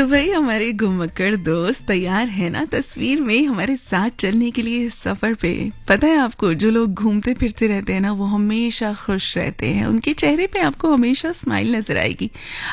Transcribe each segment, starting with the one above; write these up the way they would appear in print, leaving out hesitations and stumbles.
तो भाई हमारे घुमक्कड़ दोस्त तैयार है ना तस्वीर में हमारे साथ चलने के लिए इस सफर पे। पता है आपको, जो लोग घूमते फिरते रहते हैं ना वो हमेशा खुश रहते हैं, उनके चेहरे पे आपको हमेशा स्माइल नजर आएगी।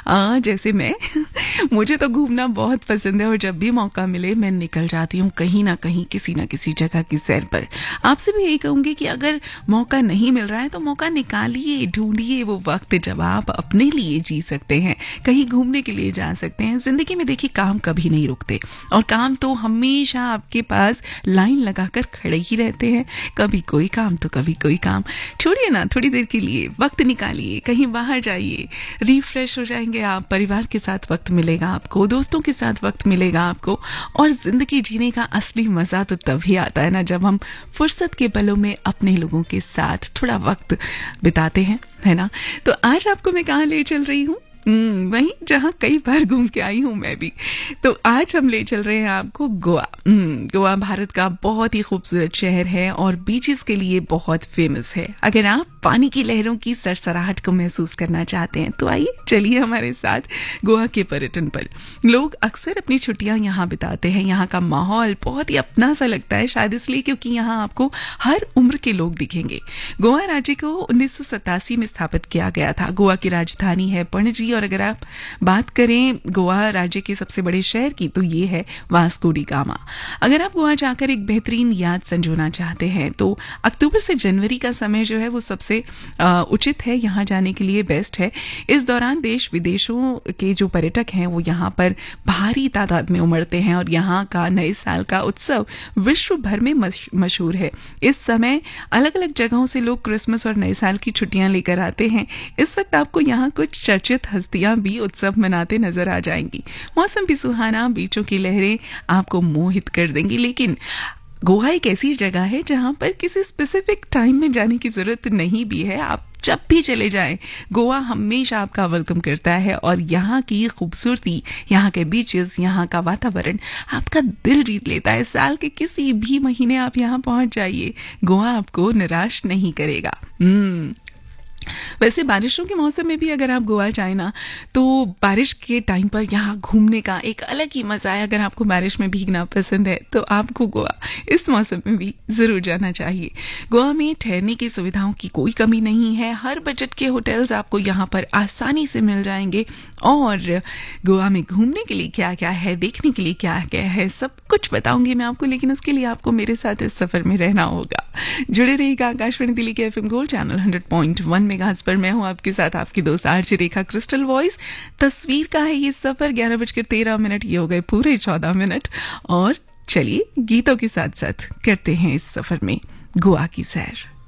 जैसे मैं मुझे तो घूमना बहुत पसंद है और जब भी मौका मिले मैं निकल जाती हूँ कहीं ना कहीं किसी ना किसी जगह की सैर पर। आपसे भी यही कहूंगी कि अगर मौका नहीं मिल रहा है तो मौका निकालिए, ढूंढिए वो वक्त जब आप अपने लिए जी सकते हैं, कहीं घूमने के लिए जा सकते हैं। जिंदगी में देखिए काम कभी नहीं रुकते और काम तो हमेशा आपके पास लाइन लगाकर खड़े ही रहते हैं। कभी कोई काम तो कभी कोई काम। छोड़िए ना, थोड़ी देर के लिए वक्त निकालिए, कहीं बाहर जाइए, रिफ्रेश हो जाएंगे आप। परिवार के साथ वक्त मिलेगा आपको, दोस्तों के साथ वक्त मिलेगा आपको। और जिंदगी जीने का असली मजा तो तभी आता है ना जब हम फुर्सत के पलों में अपने लोगों के साथ थोड़ा वक्त बिताते हैं, है ना। तो आज आपको मैं कहाँ ले चल रही हूँ? वहीं जहाँ कई बार घूम के आई हूँ मैं भी। तो आज हम ले चल रहे हैं आपको गोवा। गोवा भारत का बहुत ही खूबसूरत शहर है और बीचेस के लिए बहुत फेमस है। अगर आप पानी की लहरों की सरसराहट को महसूस करना चाहते हैं तो आइए, चलिए हमारे साथ गोवा के पर्यटन पर। लोग अक्सर अपनी छुट्टियां यहाँ बिताते हैं। यहाँ का माहौल बहुत ही अपना सा लगता है, शायद इसलिए क्योंकि यहाँ आपको हर उम्र के लोग दिखेंगे। गोवा राज्य को 1987 में स्थापित किया गया था। गोवा की राजधानी है पणजी और अगर आप बात करें गोवा राज्य के सबसे बड़े शहर की तो ये है वास्को डी गामा। अगर आप गोवा जाकर एक बेहतरीन याद संजोना चाहते हैं तो अक्टूबर से जनवरी का समय जो है वो सबसे उचित है, यहाँ जाने के लिए बेस्ट है। इस दौरान देश विदेशों के जो पर्यटक हैं वो यहाँ पर भारी तादाद में उमड़ते हैं और यहाँ का नए साल का उत्सव विश्व भर में मशहूर है। इस समय अलग अलग जगहों से लोग क्रिसमस और नए साल की छुट्टियां लेकर आते हैं। इस वक्त आपको यहाँ कुछ चर्चित हस्तियां भी उत्सव मनाते नजर आ जाएंगी। मौसम भी सुहाना, बीचों की लहरें आपको मोहित कर देंगी। लेकिन गोवा एक ऐसी जगह है जहां पर किसी स्पेसिफिक टाइम में जाने की जरूरत नहीं भी है। आप जब भी चले जाएं, गोवा हमेशा आपका वेलकम करता है और यहाँ की खूबसूरती, यहाँ के बीचेस, यहाँ का वातावरण आपका दिल जीत लेता है। साल के किसी भी महीने आप यहाँ पहुंच जाइए, गोवा आपको निराश नहीं करेगा। वैसे बारिशों के मौसम में भी अगर आप गोवा जाए ना तो बारिश के टाइम पर यहाँ घूमने का एक अलग ही मजा है। अगर आपको बारिश में भीगना पसंद है तो आपको गोवा इस मौसम में भी जरूर जाना चाहिए। गोवा में ठहरने की सुविधाओं की कोई कमी नहीं है। हर बजट के होटल्स आपको यहाँ पर आसानी से मिल जाएंगे और गोवा में घूमने के लिए क्या क्या है, देखने के लिए क्या क्या है, सब कुछ बताऊंगी मैं आपको। लेकिन उसके लिए आपको मेरे साथ इस सफर में रहना होगा। जुड़े रहिएगा आकाशवाणी दिल्ली के FM गोल्ड चैनल 100.1 मेगाहर्ट्ज पर। मैं हूं आपके साथ आपकी दोस्त आरजे रेखा क्रिस्टल वॉइस। तस्वीर का है ये सफर। 11:13 ये हो गए पूरे 14 मिनट और चलिए गीतों के साथ साथ करते हैं इस सफर में गोवा की सैर।